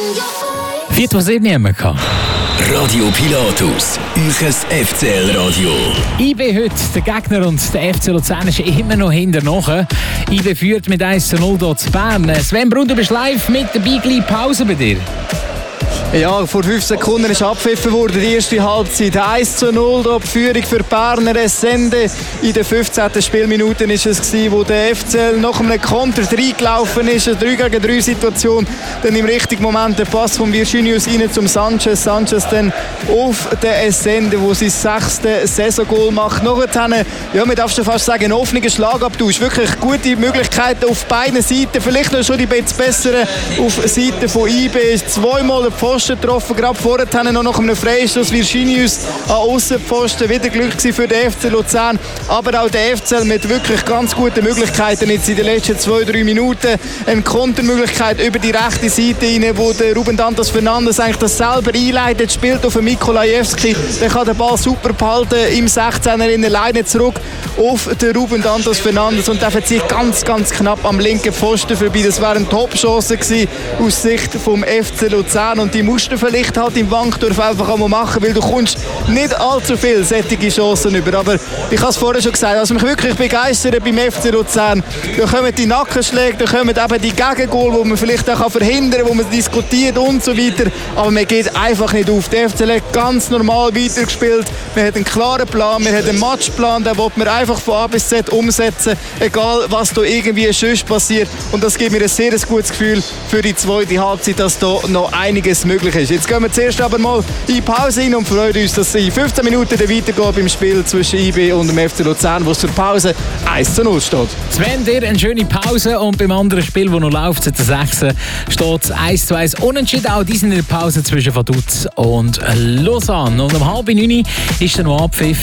Viert, was ich nehmen kann. Radio Pilatus, euch FCL-Radio. IB heute, der Gegner und der FC Luzern ist immer noch hinterher. IB führt mit 1:0 dort zu Bern. Sven Brun, du bist live mit dabei, gleich Pause bei dir. Ja, vor 5 Sekunden ist abgepfiffen worden, die erste Halbzeit. 1:0, die Führung für Berner Essende. In der 15. Spielminute war es, wo der FCL nach einem Konter reingelaufen ist. Eine 3-gegen-3-Situation. Dann im richtigen Moment der Pass von Virginius rein zum Sanchez. Sanchez dann auf den Essende, wo sein 6. Saisongoal macht. Nachher, ja, man darf schon fast sagen, ein offener Schlagabtausch. Wirklich gute Möglichkeiten auf beiden Seiten. Vielleicht noch schon die bisschen besseren auf der Seite von IB. Zweimal der Pfosten getroffen, gerade vorher noch nach einem Freistoß Virginius an Aussenpfosten. Wieder Glück für den FC Luzern, aber auch der FCL mit wirklich ganz guten Möglichkeiten jetzt in den letzten 2-3 Minuten. Eine Kontermöglichkeit über die rechte Seite rein, wo der Ruben Dantas Fernandes eigentlich das selber einleitet, spielt auf den Mikolajewski. Der kann den Ball super behalten im 16er in der Leine zurück auf den Ruben Dantas Fernandes und der verzieht ganz knapp am linken Pfosten vorbei. Das wäre eine Top-Chance gewesen aus Sicht vom FC Luzern und die musst du vielleicht halt im Wankdorf einfach einmal machen, weil du kommst nicht allzu viele solche Chancen über. Aber ich habe es vorher schon gesagt, was mich wirklich begeistert beim FC Luzern, da kommen die Nackenschläge, da kommen eben die Gegengol, die man vielleicht auch verhindern kann, wo man diskutiert und so weiter. Aber man geht einfach nicht auf. Der FC hat ganz normal weitergespielt. Man hat einen klaren Plan, man hat einen Matchplan, den will man einfach von A bis Z umsetzen, egal was da irgendwie sonst passiert. Und das gibt mir ein sehr gutes Gefühl für die zweite Halbzeit, dass da noch einiges möglich ist. Jetzt gehen wir zuerst aber mal in die Pause rein und freuen uns, dass es in 15 Minuten weitergeht beim Spiel zwischen IB und dem FC Luzern, wo es zur Pause 1:0 steht. Sven, dir eine schöne Pause und beim anderen Spiel, das noch läuft, seit der 6. steht es 1:1 unentschieden. Auch die sind in der Pause zwischen Vaduz und Lausanne. Und um 8:30 ist dann noch Abpfiff